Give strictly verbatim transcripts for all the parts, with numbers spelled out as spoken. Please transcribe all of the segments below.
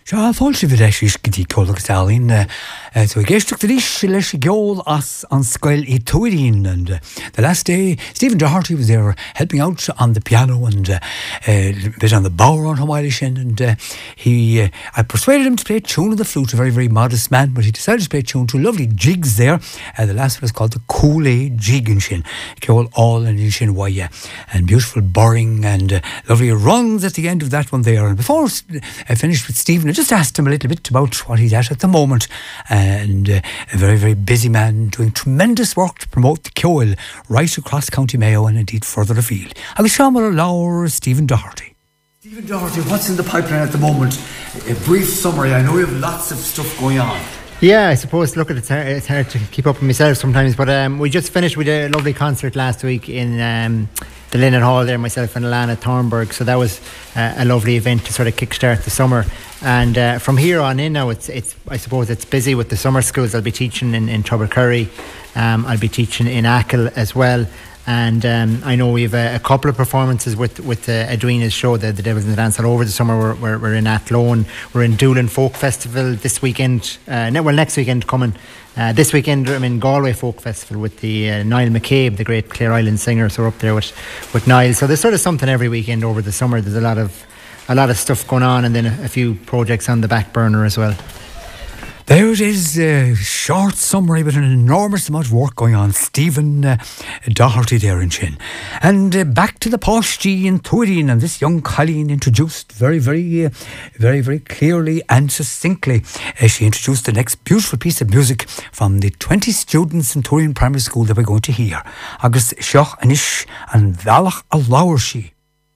Seo fáilte bhí leis is gotí colagus dalín so géisteach de ríis leis geol as an scoil I Tuirín, and uh, the last day Stephen Doherty was there helping out on the piano and uh, a bit on the bower on Hawaii Shin, and uh, he uh, I persuaded him to play a tune on the flute, a very very modest man, but he decided to play a tune, two lovely jigs there. Uh, the last one was called the Cooley Jig in Shin, Geol all in Shin Waya, and beautiful burring and uh, lovely runs at the end of that one there. And before I finished with Stephen, I just asked him a little bit about what he's at at the moment, and uh, a very very busy man doing tremendous work to promote the Ceoil right across County Mayo and indeed further afield. I was Shamar Lower, Stephen Doherty. Stephen Doherty, what's in the pipeline at the moment? A brief summary. I know you have lots of stuff going on. Yeah, I suppose, look, it's hard, it's hard to keep up with myself sometimes, but um, we just finished with a lovely concert last week in um, the Linen Hall there, myself and Alana Thornburg, so that was uh, a lovely event to sort of kickstart the summer. And uh, from here on in now, it's it's I suppose it's busy with the summer schools. I'll be teaching in, in Tubbercurry, um, I'll be teaching in Achill as well. And um, I know we have a, a couple of performances with with uh, Edwina's show, the, the Devils in the Dance, all over the summer. We're, we're, we're in Athlone, we're in Doolin Folk Festival this weekend, uh, well next weekend coming. Uh, this weekend I'm in Galway Folk Festival with the uh, Niall McCabe, the great Clare Island singer, so we're up there with, with Niall. So there's sort of something every weekend over the summer. There's a lot of a lot of stuff going on, and then a, a few projects on the back burner as well. There it is, a short summary but an enormous amount of work going on. Stephen uh, Doherty there in Shin. And uh, back to the Posh G in Tuirín, and this young Colleen introduced very, very, uh, very, very clearly and succinctly. Uh, she introduced the next beautiful piece of music from the twenty students in Tuirín Primary School that we're going to hear. Agus Seoch Anish and Valach Alawershi.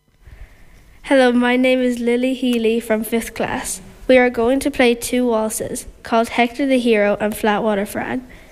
Hello, my name is Lily Healy from fifth class. We are going to play two waltzes called Hector the Hero and Flatwater Frag.